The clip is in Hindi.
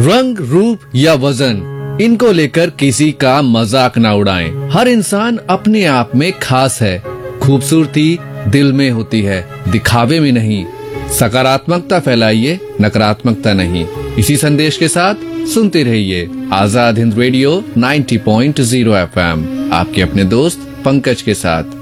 रंग, रूप या वजन, इनको लेकर किसी का मजाक न उड़ाएं। हर इंसान अपने आप में खास है। खूबसूरती दिल में होती है, दिखावे में नहीं। सकारात्मकता फैलाइए, नकारात्मकता नहीं। इसी संदेश के साथ सुनते रहिए आजाद हिंद रेडियो 90.0 FM, आपके अपने दोस्त पंकज के साथ।